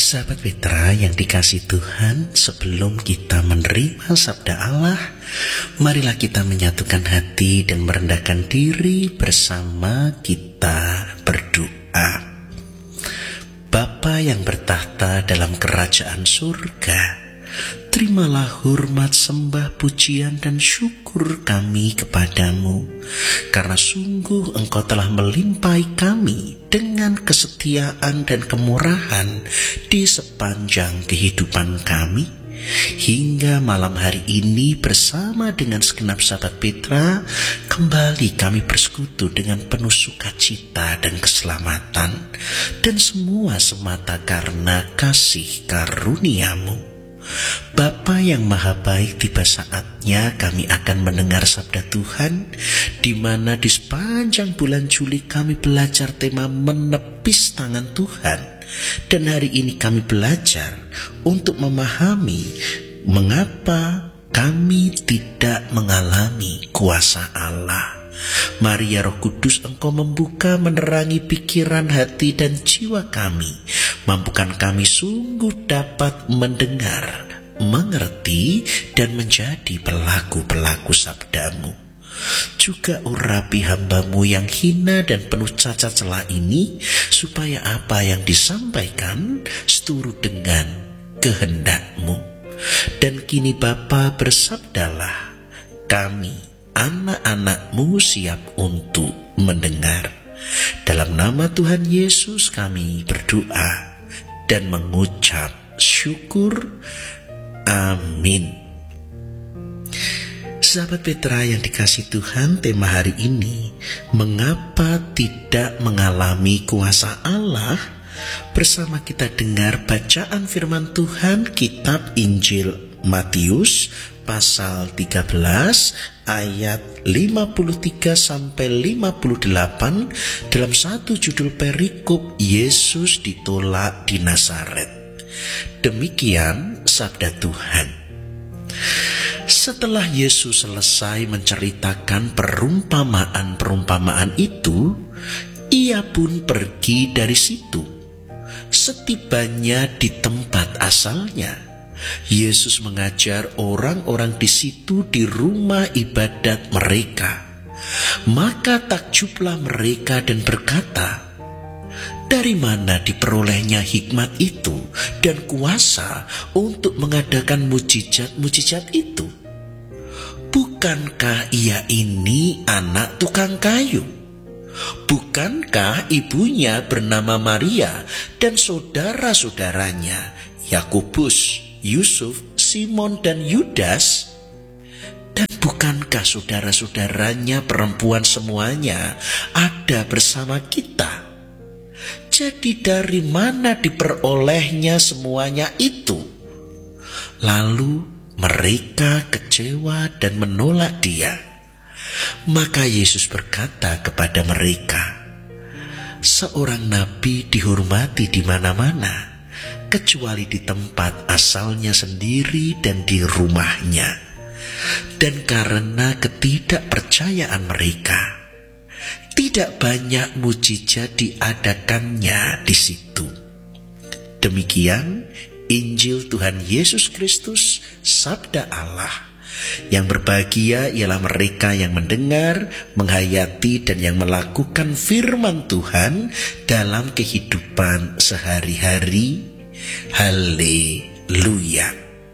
Sahabat Petra yang dikasihi Tuhan, sebelum kita menerima sabda Allah, marilah kita menyatukan hati dan merendahkan diri bersama kita berdoa. Bapa yang bertahta dalam kerajaan surga, terimalah hormat, sembah, pujian dan syukur kami kepadamu, karena sungguh Engkau telah melimpahi kami dengan kesetiaan dan kemurahan di sepanjang kehidupan kami, hingga malam hari ini bersama dengan segenap sahabat Petra, kembali kami bersekutu dengan penuh sukacita dan keselamatan, dan semua semata karena kasih karunia-Mu. Bapa yang maha baik, tiba saatnya kami akan mendengar sabda Tuhan, di mana di sepanjang bulan Juli kami belajar tema menepis tangan Tuhan. Dan hari ini kami belajar untuk memahami mengapa kami tidak mengalami kuasa Allah. Mari ya Roh Kudus, Engkau membuka, menerangi pikiran, hati dan jiwa kami. Mampukan kami sungguh dapat mendengar, mengerti dan menjadi pelaku-pelaku sabda-Mu. Juga urapi hamba-Mu yang hina dan penuh cacat celah ini, supaya apa yang disampaikan seturut dengan kehendak-Mu. Dan kini Bapa, bersabdalah, kami anak-anak-Mu siap untuk mendengar. Dalam nama Tuhan Yesus kami berdoa dan mengucap syukur. Amin. Sahabat Petra yang dikasihi Tuhan, tema hari ini, mengapa tidak mengalami kuasa Allah? Bersama kita dengar bacaan firman Tuhan, kitab Injil Matius pasal 13 ayat 53 sampai 58 dalam satu judul perikop, Yesus ditolak di Nazaret. Demikian sabda Tuhan. Setelah Yesus selesai menceritakan perumpamaan-perumpamaan itu, ia pun pergi dari situ. Setibanya di tempat asalnya, Yesus mengajar orang-orang di situ di rumah ibadat mereka. Maka takjublah mereka dan berkata, dari mana diperolehnya hikmat itu dan kuasa untuk mengadakan mujizat-mujizat itu? Bukankah ia ini anak tukang kayu? Bukankah ibunya bernama Maria dan saudara-saudaranya Yakobus, Yusuf, Simon dan Yudas? Dan bukankah saudara-saudaranya perempuan semuanya ada bersama kita? Jadi dari mana diperolehnya semuanya itu? Lalu mereka kecewa dan menolak Dia. Maka Yesus berkata kepada mereka, seorang nabi dihormati di mana-mana, kecuali di tempat asalnya sendiri dan di rumahnya. Dan karena ketidakpercayaan mereka, tidak banyak mujizat diadakannya di situ. Demikian Injil Tuhan Yesus Kristus, sabda Allah. Yang berbahagia ialah mereka yang mendengar, menghayati dan yang melakukan firman Tuhan dalam kehidupan sehari-hari. Haleluya.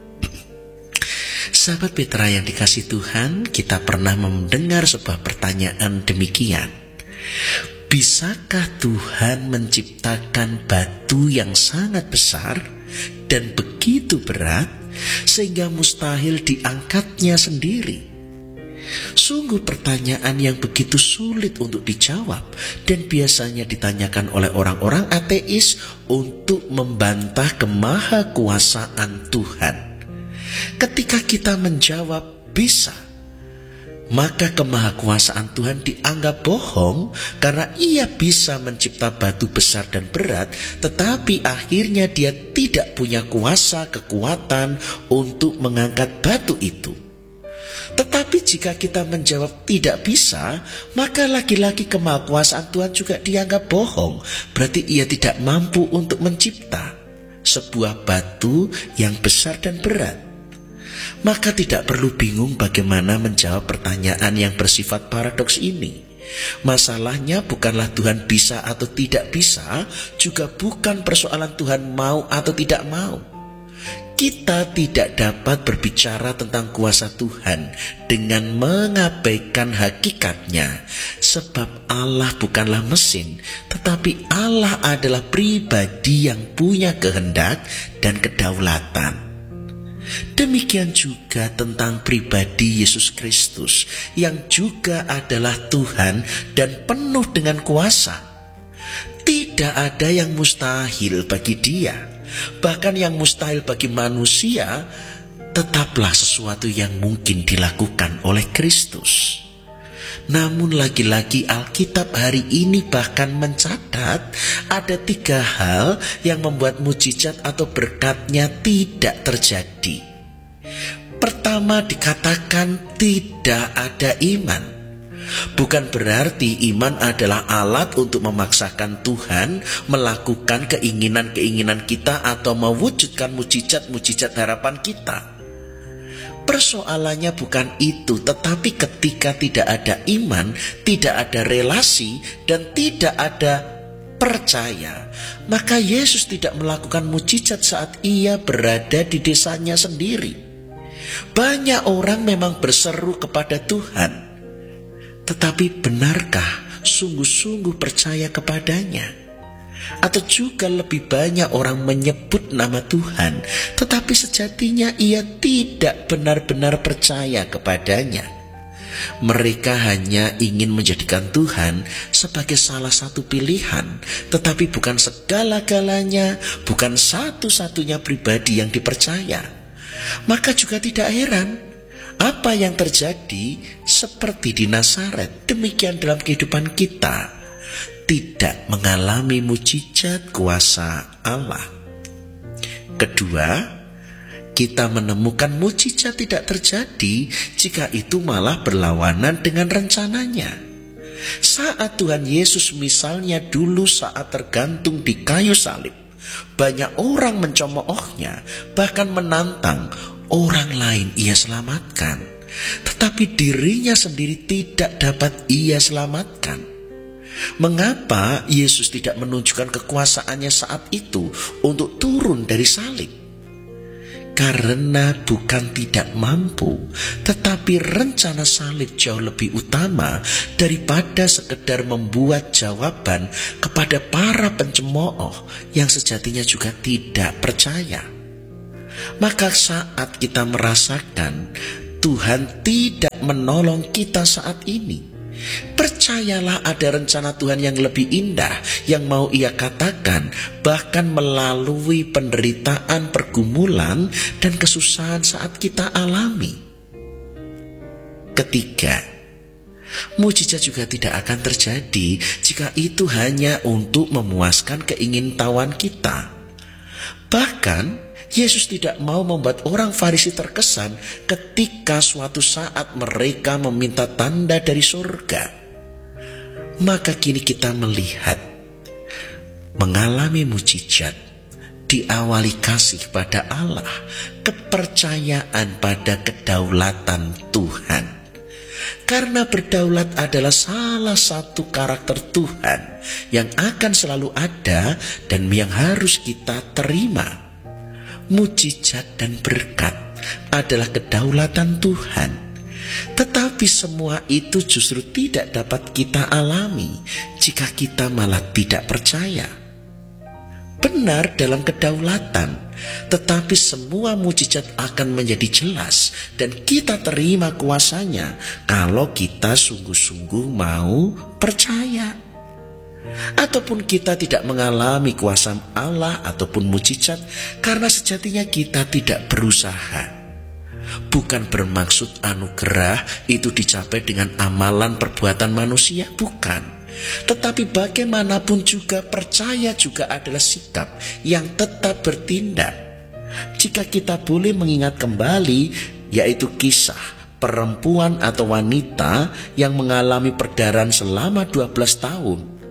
Sahabat Petra yang dikasihi Tuhan, kita pernah mendengar sebuah pertanyaan demikian. Bisakah Tuhan menciptakan batu yang sangat besar dan begitu berat sehingga mustahil diangkatnya sendiri? Sungguh pertanyaan yang begitu sulit untuk dijawab, dan biasanya ditanyakan oleh orang-orang ateis untuk membantah kemahakuasaan Tuhan. Ketika kita menjawab bisa, maka kemahakuasaan Tuhan dianggap bohong karena Ia bisa mencipta batu besar dan berat, tetapi akhirnya Dia tidak punya kuasa kekuatan untuk mengangkat batu itu. Tetapi jika kita menjawab tidak bisa, maka lagi-lagi kemahakuasaan Tuhan juga dianggap bohong. Berarti Ia tidak mampu untuk mencipta. sebuah batu yang besar dan berat. Maka tidak perlu bingung bagaimana menjawab pertanyaan yang bersifat paradoks ini. Masalahnya bukanlah Tuhan bisa atau tidak bisa, juga bukan persoalan Tuhan mau atau tidak mau. Kita tidak dapat berbicara tentang kuasa Tuhan dengan mengabaikan hakikatnya, sebab Allah bukanlah mesin, tetapi Allah adalah pribadi yang punya kehendak dan kedaulatan. Demikian juga tentang pribadi Yesus Kristus yang juga adalah Tuhan dan penuh dengan kuasa. Tidak ada yang mustahil bagi Dia. Bahkan yang mustahil bagi manusia tetaplah sesuatu yang mungkin dilakukan oleh Kristus. Namun lagi-lagi Alkitab hari ini bahkan mencatat ada 3 hal yang membuat mujizat atau berkatnya tidak terjadi. Pertama, dikatakan tidak ada iman. Bukan berarti iman adalah alat untuk memaksakan Tuhan melakukan keinginan-keinginan kita atau mewujudkan mujizat-mujizat harapan kita. Persoalannya bukan itu, tetapi ketika tidak ada iman, tidak ada relasi, dan tidak ada percaya, maka Yesus tidak melakukan mujizat saat Ia berada di desanya sendiri. Banyak orang memang berseru kepada Tuhan, tetapi benarkah sungguh-sungguh percaya kepadanya? Atau juga lebih banyak orang menyebut nama Tuhan, tetapi sejatinya ia tidak benar-benar percaya kepadanya. Mereka hanya ingin menjadikan Tuhan sebagai salah satu pilihan, tetapi bukan segala-galanya, bukan satu-satunya pribadi yang dipercaya. Maka juga tidak heran apa yang terjadi seperti di Nazaret, demikian dalam kehidupan kita. Tidak mengalami mujizat kuasa Allah. Kedua, kita menemukan mujizat tidak terjadi jika itu malah berlawanan dengan rencananya. Saat Tuhan Yesus misalnya dulu saat tergantung di kayu salib, banyak orang mencemoohnya, bahkan menantang orang lain ia selamatkan, tetapi dirinya sendiri tidak dapat ia selamatkan. Mengapa Yesus tidak menunjukkan kekuasaannya saat itu untuk turun dari salib? Karena bukan tidak mampu, tetapi rencana salib jauh lebih utama daripada sekedar membuat jawaban kepada para pencemooh yang sejatinya juga tidak percaya. Maka saat kita merasakan Tuhan tidak menolong kita saat ini, percayalah ada rencana Tuhan yang lebih indah yang mau Ia katakan, bahkan melalui penderitaan, pergumulan, dan kesusahan saat kita alami. Ketiga, mujizat juga tidak akan terjadi jika itu hanya untuk memuaskan keingintahuan kita. Bahkan Yesus tidak mau membuat orang Farisi terkesan ketika suatu saat mereka meminta tanda dari surga. Maka kini kita melihat mengalami mujizat diawali kasih pada Allah, kepercayaan pada kedaulatan Tuhan. Karena berdaulat adalah salah satu karakter Tuhan yang akan selalu ada dan yang harus kita terima. Mujizat dan berkat adalah kedaulatan Tuhan, tetapi semua itu justru tidak dapat kita alami jika kita malah tidak percaya. Benar dalam kedaulatan, tetapi semua mujizat akan menjadi jelas dan kita terima kuasanya kalau kita sungguh-sungguh mau percaya. Ataupun kita tidak mengalami kuasa Allah ataupun mujizat karena sejatinya kita tidak berusaha. Bukan bermaksud anugerah itu dicapai dengan amalan perbuatan manusia, bukan. Tetapi bagaimanapun juga percaya juga adalah sikap yang tetap bertindak. Jika kita boleh mengingat kembali, yaitu kisah perempuan atau wanita yang mengalami perdarahan selama 12 tahun.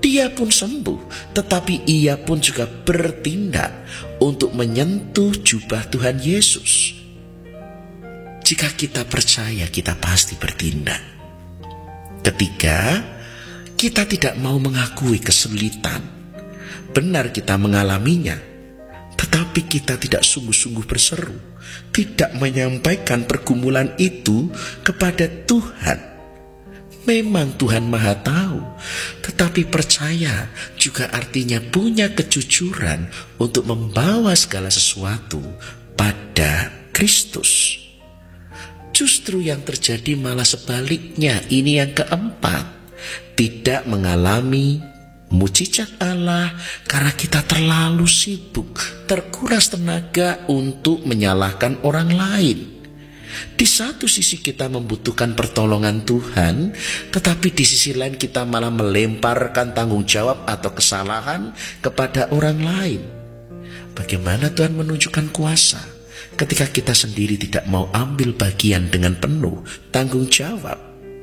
Dia pun sembuh, tetapi ia pun juga bertindak untuk menyentuh jubah Tuhan Yesus. Jika kita percaya, kita pasti bertindak. Ketika kita tidak mau mengakui kesulitan, benar kita mengalaminya, tetapi kita tidak sungguh-sungguh berseru, tidak menyampaikan pergumulan itu kepada Tuhan. Memang Tuhan Maha Tahu, tetapi percaya juga artinya punya kejujuran untuk membawa segala sesuatu pada Kristus. Justru yang terjadi malah sebaliknya. Ini yang keempat, tidak mengalami mujizat Allah karena kita terlalu sibuk, terkuras tenaga untuk menyalahkan orang lain. Di satu sisi kita membutuhkan pertolongan Tuhan, tetapi di sisi lain kita malah melemparkan tanggung jawab atau kesalahan kepada orang lain. Bagaimana Tuhan menunjukkan kuasa ketika kita sendiri tidak mau ambil bagian dengan penuh tanggung jawab?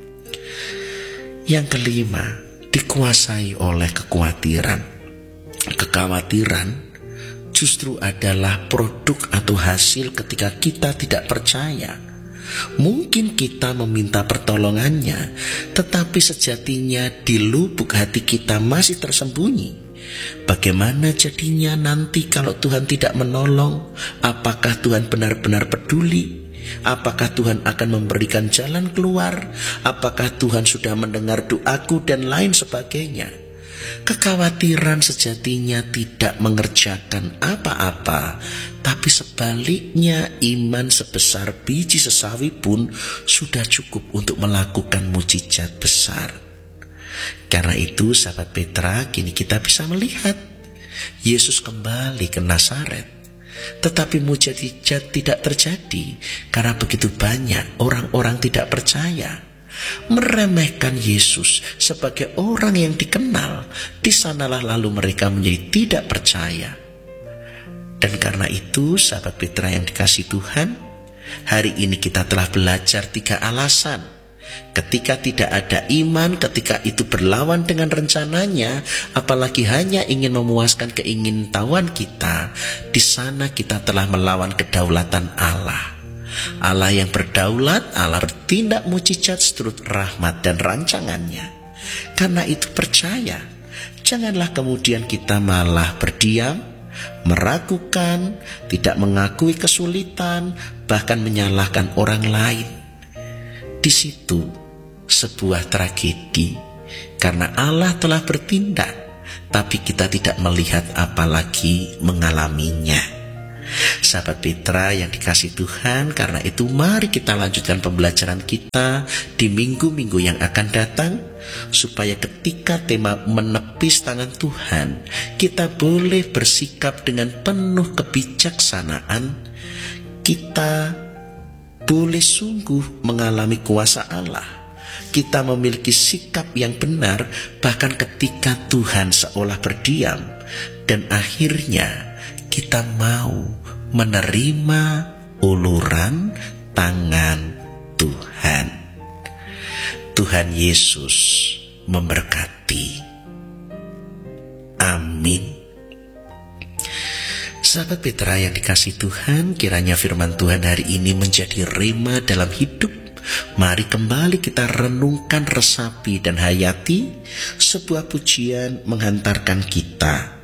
Yang kelima, dikuasai oleh kekhawatiran. Kekhawatiran justru adalah produk atau hasil ketika kita tidak percaya. Mungkin kita meminta pertolongannya, tetapi sejatinya di lubuk hati kita masih tersembunyi. Bagaimana jadinya nanti kalau Tuhan tidak menolong? Apakah Tuhan benar-benar peduli? Apakah Tuhan akan memberikan jalan keluar? Apakah Tuhan sudah mendengar doaku dan lain sebagainya? Kekhawatiran sejatinya tidak mengerjakan apa-apa, tapi sebaliknya iman sebesar biji sesawi pun sudah cukup untuk melakukan mujizat besar. Karena itu sahabat Petra, kini kita bisa melihat Yesus kembali ke Nazaret. Tetapi mujizat tidak terjadi karena begitu banyak orang-orang tidak percaya, meremehkan Yesus sebagai orang yang dikenal. Di sanalah lalu mereka menjadi tidak percaya. Dan karena itu sahabat Petra yang dikasihi Tuhan, hari ini kita telah belajar 3 alasan ketika tidak ada iman, ketika itu berlawan dengan rencananya, apalagi hanya ingin memuaskan keingintahuan kita, di sana kita telah melawan kedaulatan Allah. Allah yang berdaulat, Allah bertindak mujizat seturut rahmat dan rancangannya. Karena itu percaya, janganlah kemudian kita malah berdiam, meragukan, tidak mengakui kesulitan, bahkan menyalahkan orang lain. Di situ sebuah tragedi, karena Allah telah bertindak, tapi kita tidak melihat apalagi mengalaminya. Sahabat Petra yang dikasihi Tuhan, karena itu mari kita lanjutkan pembelajaran kita di minggu-minggu yang akan datang, supaya ketika tema menepis tangan Tuhan, kita boleh bersikap dengan penuh kebijaksanaan. Kita boleh sungguh mengalami kuasa Allah. Kita memiliki sikap yang benar bahkan ketika Tuhan seolah berdiam, dan akhirnya kita mau menerima uluran tangan Tuhan. Tuhan Yesus memberkati. Amin. Sahabat Petra yang dikasihi Tuhan, kiranya firman Tuhan hari ini menjadi rema dalam hidup. Mari kembali kita renungkan, resapi dan hayati sebuah pujian menghantarkan kita